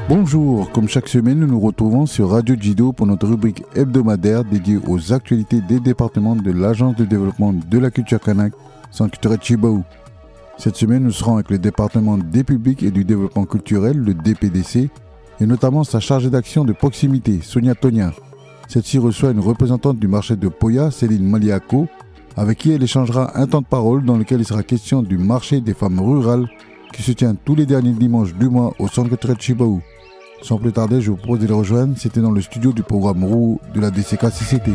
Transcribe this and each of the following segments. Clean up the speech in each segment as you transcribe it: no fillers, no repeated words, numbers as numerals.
Bonjour, comme chaque semaine, nous nous retrouvons sur Radio Jido pour notre rubrique hebdomadaire dédiée aux actualités des départements de l'Agence de développement de la culture kanak, Centre culturel Chibaou. Cette semaine, nous serons avec le département des publics et du développement culturel, le DPDC, et notamment sa chargée d'action de proximité, Sonia Tonia. Celle-ci reçoit une représentante du marché de Poya, Céline Maliako, avec qui elle échangera un temps de parole dans lequel il sera question du marché des femmes rurales qui se tient tous les derniers dimanches du mois au Centre culturel Chibaou. Sans plus tarder, je vous propose de les rejoindre. C'était dans le studio du programme Roux de la DCK-CCT.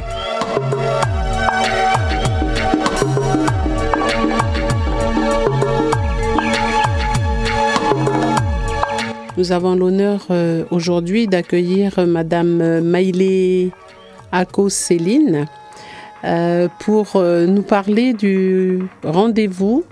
Nous avons l'honneur aujourd'hui d'accueillir Madame Maïlé Ako Céline pour nous parler du rendez-vous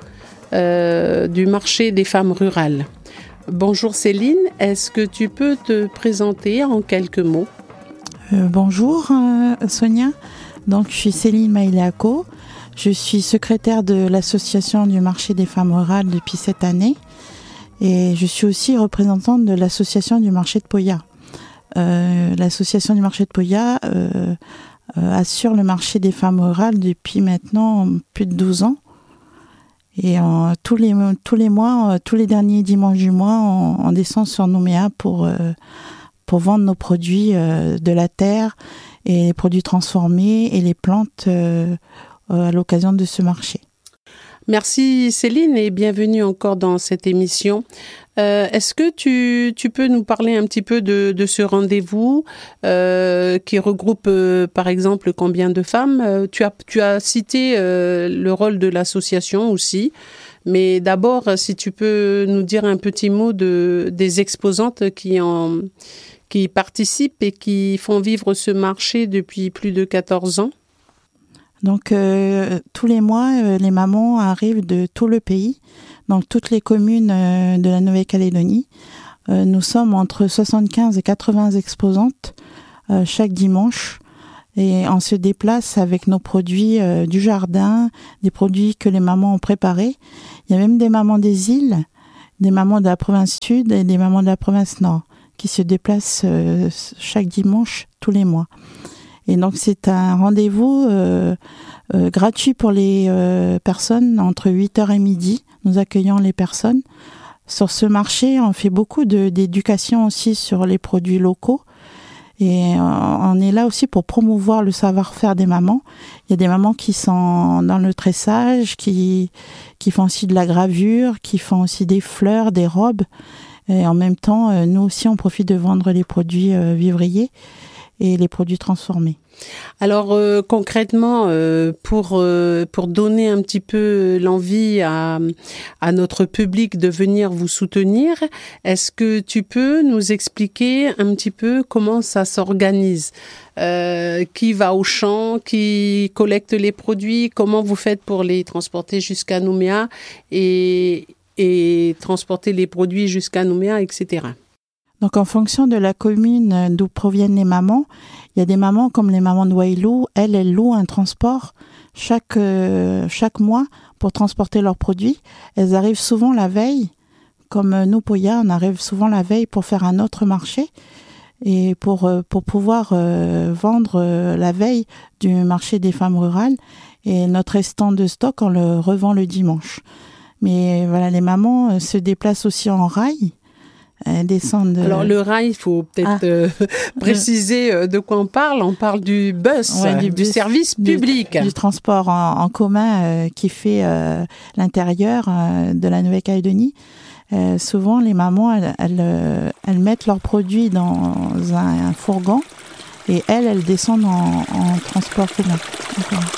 du marché des femmes rurales. Bonjour Céline, est-ce que tu peux te présenter en quelques mots ? Bonjour Sonia, donc je suis Céline Maïlé Ako, je suis secrétaire de l'association du marché des femmes rurales depuis cette année et je suis aussi représentante de l'association du marché de Poya. L'association du marché de Poya assure le marché des femmes rurales depuis maintenant plus de 12 ans. Et tous les mois, tous les derniers dimanches du mois, on descend sur Nouméa pour vendre nos produits de la terre et les produits transformés et les plantes à l'occasion de ce marché. Merci Céline et bienvenue encore dans cette émission. Est-ce que tu peux nous parler un petit peu de ce rendez-vous qui regroupe par exemple combien de femmes ? Tu as cité le rôle de l'association aussi, mais d'abord si tu peux nous dire un petit mot des exposantes qui participent et qui font vivre ce marché depuis plus de 14 ans. Donc tous les mois, les mamans arrivent de tout le pays, donc toutes les communes de la Nouvelle-Calédonie. Nous sommes entre 75 et 80 exposantes chaque dimanche et on se déplace avec nos produits du jardin, des produits que les mamans ont préparés. Il y a même des mamans des îles, des mamans de la province sud et des mamans de la province nord qui se déplacent chaque dimanche tous les mois. Et donc c'est un rendez-vous gratuit pour les personnes entre 8h et midi. Nous accueillons les personnes. Sur ce marché, on fait beaucoup d'éducation aussi sur les produits locaux. Et on est là aussi pour promouvoir le savoir-faire des mamans. Il y a des mamans qui sont dans le tressage, qui font aussi de la gravure, qui font aussi des fleurs, des robes. Et en même temps, nous aussi, on profite de vendre les produits vivriers et les produits transformés. Alors concrètement, pour donner un petit peu l'envie à notre public de venir vous soutenir, est-ce que tu peux nous expliquer un petit peu comment ça s'organise ? Qui va au champ, qui collecte les produits, comment vous faites pour les transporter jusqu'à Nouméa et transporter les produits jusqu'à Nouméa, etc. Donc, en fonction de la commune d'où proviennent les mamans, il y a des mamans comme les mamans de Wailou, elles louent un transport chaque mois pour transporter leurs produits. Elles arrivent souvent la veille, comme nous, Poya, on arrive souvent la veille pour faire un autre marché et pour pouvoir vendre la veille du marché des femmes rurales. Et notre restant de stock, on le revend le dimanche. Mais voilà, les mamans se déplacent aussi en rail. Alors le rail, il faut peut-être préciser de quoi on parle. On parle du bus, du service public. Du transport en commun qui fait l'intérieur de la Nouvelle-Calédonie. Souvent, les mamans, elles mettent leurs produits dans un fourgon et elles descendent en transport commun.